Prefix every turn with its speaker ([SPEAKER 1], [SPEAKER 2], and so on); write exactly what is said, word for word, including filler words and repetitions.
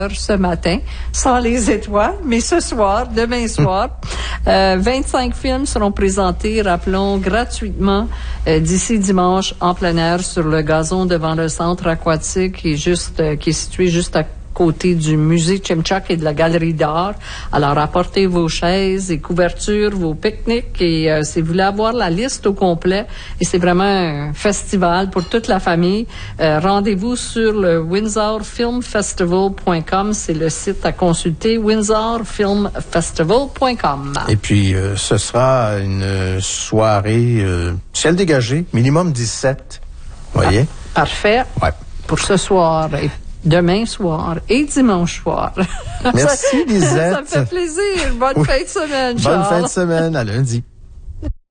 [SPEAKER 1] ce matin, sans les étoiles, mais ce soir, demain soir, euh, vingt-cinq films seront présentés, rappelons, gratuitement euh, d'ici dimanche en plein air sur le gazon devant le centre aquatique qui est juste, euh, qui est situé juste à côté du musée Chimchak et de la galerie d'art. Alors, apportez vos chaises et couvertures, vos pique-niques et euh, si vous voulez avoir la liste au complet, et c'est vraiment un festival pour toute la famille, euh, rendez-vous sur le windsor film festival point com. C'est le site à consulter, windsor film festival point com.
[SPEAKER 2] Et puis, euh, ce sera une soirée euh, ciel dégagé, minimum dix-sept. Voyez?
[SPEAKER 1] Ah, parfait.
[SPEAKER 2] Ouais.
[SPEAKER 1] Pour ce soir. Et demain soir et dimanche soir.
[SPEAKER 2] Merci, Lisette.
[SPEAKER 1] Ça me fait plaisir. Bonne
[SPEAKER 2] oui.
[SPEAKER 1] fin de semaine,
[SPEAKER 2] Bonne
[SPEAKER 1] Charles.
[SPEAKER 2] fin de semaine. À lundi.